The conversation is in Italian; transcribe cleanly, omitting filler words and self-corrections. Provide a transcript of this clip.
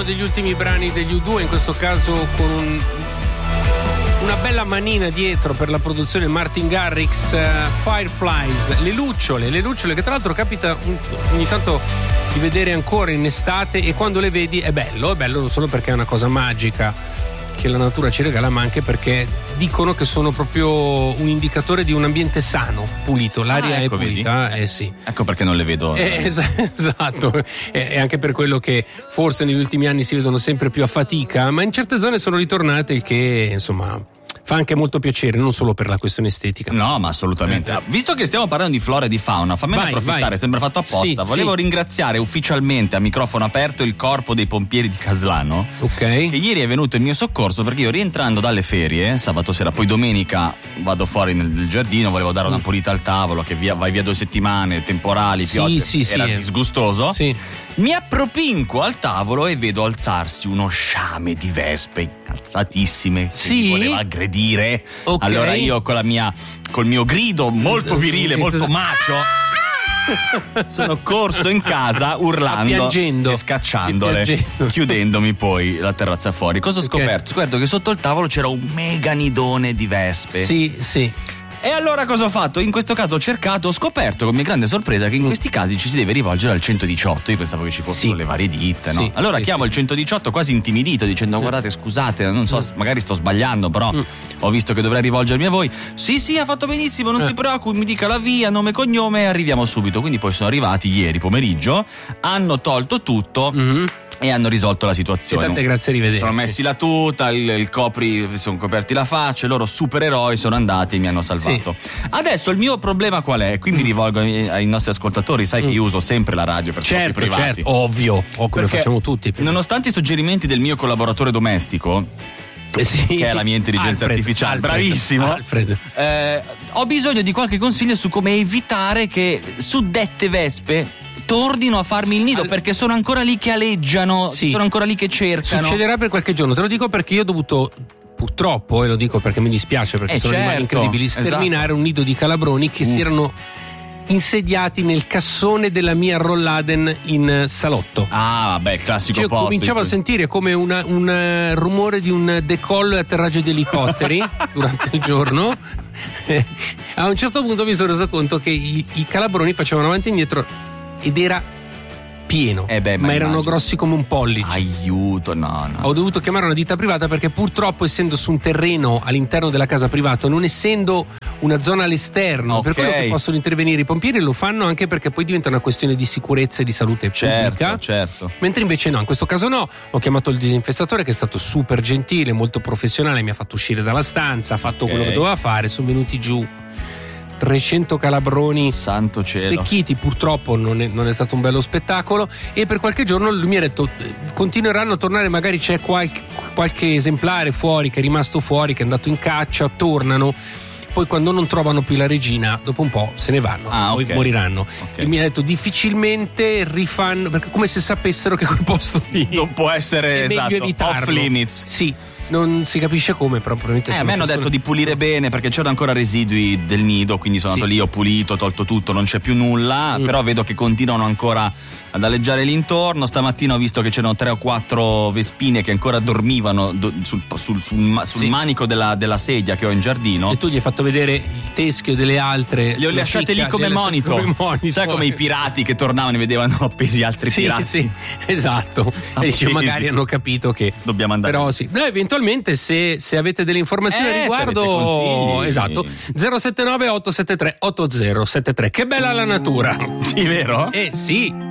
uno degli ultimi brani degli U2, in questo caso con una bella manina dietro per la produzione Martin Garrix, Fireflies, le lucciole che tra l'altro capita ogni tanto di vedere ancora in estate, e quando le vedi è bello non solo perché è una cosa magica che la natura ci regala, ma anche perché dicono che sono proprio un indicatore di un ambiente sano, pulito, l'aria è pulita, sì. Ecco perché non le vedo. Esatto, è anche per quello che forse negli ultimi anni si vedono sempre più a fatica, ma in certe zone sono ritornate, il che insomma fa anche molto piacere, non solo per la questione estetica. No, ma assolutamente. Visto che stiamo parlando di flora e di fauna, fammene approfittare, vai. Sembra fatto apposta. Volevo ringraziare ufficialmente a microfono aperto il corpo dei pompieri di Caslano, che ieri è venuto in mio soccorso, perché io, rientrando dalle ferie sabato sera, poi domenica vado fuori nel giardino, volevo dare una pulita al tavolo, che vai via 2 settimane, temporali, piogge, era disgustoso. Mi appropinquo al tavolo e vedo alzarsi uno sciame di vespe incalzatissime che mi voleva aggredire. Allora io col mio grido molto virile, molto macio, sono corso in casa urlando e scacciandole, chiudendomi poi la terrazza fuori. Cosa ho scoperto? Ho scoperto che sotto il tavolo c'era un mega nidone di vespe. Sì. E allora cosa ho fatto? In questo caso ho scoperto con mia grande sorpresa che in questi casi ci si deve rivolgere al 118. Io pensavo che ci fossero le varie ditte, no? Allora chiamo il 118 quasi intimidito, dicendo guardate, scusate, non so, magari sto sbagliando, però ho visto che dovrei rivolgermi a voi. Sì, ha fatto benissimo, non si preoccupi, mi dica la via, nome e cognome e arriviamo subito. Quindi poi sono arrivati ieri pomeriggio, hanno tolto tutto e hanno risolto la situazione. E tante grazie, arrivederci. Sono messi la tuta, il copri, sono coperti la faccia, loro supereroi sono andati e mi hanno salvato. Adesso il mio problema qual è? Qui mi rivolgo ai nostri ascoltatori, sai che io uso sempre la radio per scopi privati. Certo, ovvio, come facciamo tutti. Nonostante i suggerimenti del mio collaboratore domestico, che è la mia intelligenza artificiale, bravissimo, ho bisogno di qualche consiglio su come evitare che suddette vespe tornino a farmi il nido, perché sono ancora lì che aleggiano, sono ancora lì che cercano. Succederà per qualche giorno, te lo dico perché io ho dovuto, purtroppo, e lo dico perché mi dispiace, perché sono animali incredibili, sterminare un nido di calabroni che si erano insediati nel cassone della mia Rolladen in salotto. Ah, vabbè, il classico posto. Cominciavo a sentire come un rumore di un decollo e atterraggio di elicotteri durante il giorno. A un certo punto mi sono reso conto che i calabroni facevano avanti e indietro ed era pieno, ma erano grossi come un pollice. Aiuto, no. Ho dovuto chiamare una ditta privata perché purtroppo, essendo su un terreno all'interno della casa privata, non essendo una zona all'esterno, per quello che possono intervenire i pompieri, lo fanno anche perché poi diventa una questione di sicurezza e di salute pubblica. Certo. Mentre invece no, in questo caso no. Ho chiamato il disinfestatore, che è stato super gentile, molto professionale, mi ha fatto uscire dalla stanza, ha fatto quello che doveva fare, sono venuti giù 300 calabroni, santo cielo, stecchiti. Purtroppo non è stato un bello spettacolo, e per qualche giorno lui mi ha detto continueranno a tornare, magari c'è qualche esemplare fuori che è rimasto fuori, che è andato in caccia, tornano, poi quando non trovano più la regina dopo un po' se ne vanno, poi moriranno. E mi ha detto difficilmente rifanno, perché come se sapessero che quel posto lì non può essere off limits. Sì, non si capisce come, però probabilmente a me hanno detto di pulire bene, perché c'erano ancora residui del nido, quindi sono andato lì, ho pulito, tolto tutto, non c'è più nulla, però vedo che continuano ancora ad aleggiare l'intorno. Stamattina ho visto che c'erano 3 o 4 vespine che ancora dormivano sul manico della sedia che ho in giardino. E tu gli hai fatto vedere il teschio delle altre? Le ho lasciate lì come monito. Sai, come i pirati che tornavano e vedevano appesi altri pirati. Sì, esatto. E dice, magari hanno capito che dobbiamo andare. Però no, eventualmente se avete delle informazioni a riguardo, 079 873 8073. Che bella la natura. Sì, vero? Sì.